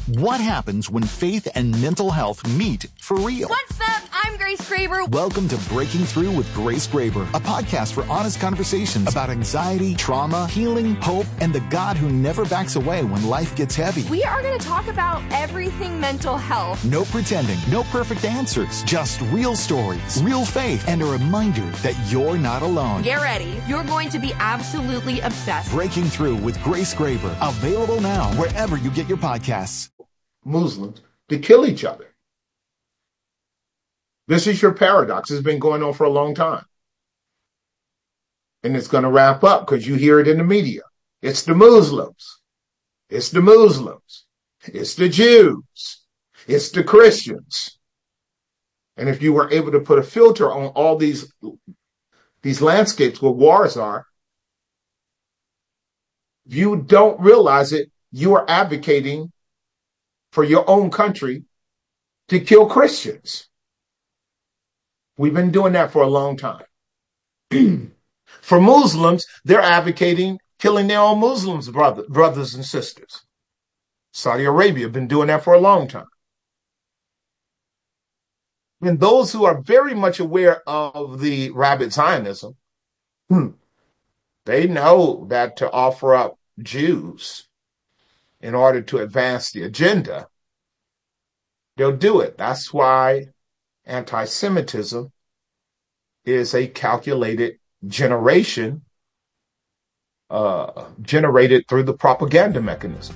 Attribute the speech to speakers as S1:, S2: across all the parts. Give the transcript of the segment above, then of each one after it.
S1: What happens when faith and mental health meet for real?
S2: What's up? I'm Grace Graber.
S1: Welcome to Breaking Through with Grace Graber, a podcast for honest conversations about anxiety, trauma, healing, hope, and the God who never backs away when life gets heavy.
S2: We are going to talk about everything mental health.
S1: No pretending, no perfect answers, just real stories, real faith, and a reminder that you're not alone.
S2: Get ready. You're going to be absolutely obsessed.
S1: Breaking Through with Grace Graber, available now wherever you get your podcasts.
S3: Muslims to kill each other. This is your paradox. It's been going on for a long time. And it's going to wrap up because you hear it in the media. It's the Muslims. It's the Muslims. It's the Jews. It's the Christians. And if you were able to put a filter on all these landscapes where wars are, you don't realize it. You are advocating for your own country to kill Christians. We've been doing that for a long time. For Muslims, they're advocating killing their own Muslims, brothers and sisters. Saudi Arabia been doing that for a long time. And those who are very much aware of the rabid Zionism, they know that to offer up Jews in order to advance the agenda, they'll do it. That's why anti-Semitism is a calculated generation generated through the propaganda mechanism.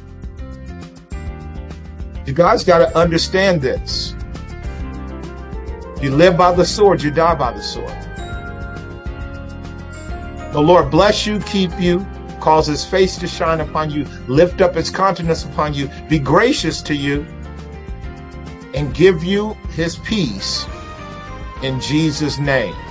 S3: You guys got to understand this. You live by the sword, you die by the sword. The Lord bless you, keep you, cause his face to shine upon you, lift up his countenance upon you, be gracious to you, and give you his peace in Jesus' name.